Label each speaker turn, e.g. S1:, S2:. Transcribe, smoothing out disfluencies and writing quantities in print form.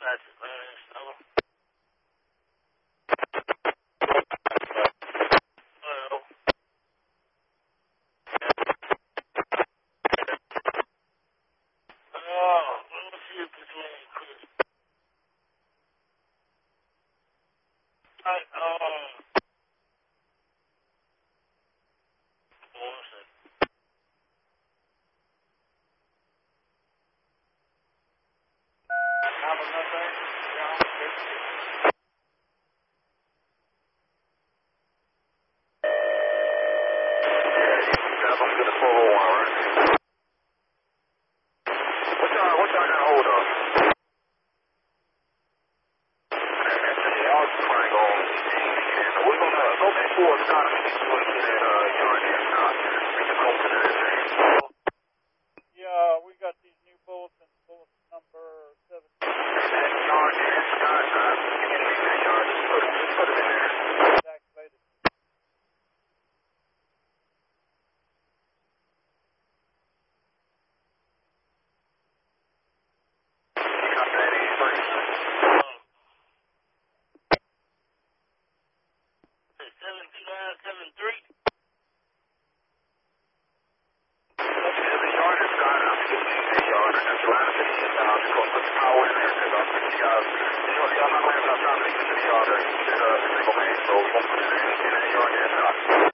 S1: That's it, man. Hello. Hello. Let me see if this man quit. Alright, one second. Have another? I'm going to follow one, right? What y'all got hold of? Y'all just trying to go on. We're going to go back towards Donovan situation at yard there. We can go to that thing.
S2: Yeah, we got these new bulletins, bulletin number 7.
S1: That yard there, Scott, you can make that yard. Just put it in there.
S2: Activated.
S1: You got that 72973. The yard is gone. I'm getting the yard. That's the last thing. I'm just going to put the power in there because I'm going to y'all not going to have enough time to get to the yard. It's a single main, so we're going to put it in that yard there.